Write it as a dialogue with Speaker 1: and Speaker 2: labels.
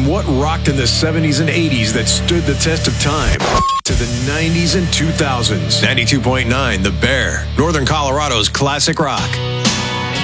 Speaker 1: what rocked in the 70s and 80s that stood the test of time to the 90s and 2000s. 92.9 The Bear, Northern Colorado's classic rock.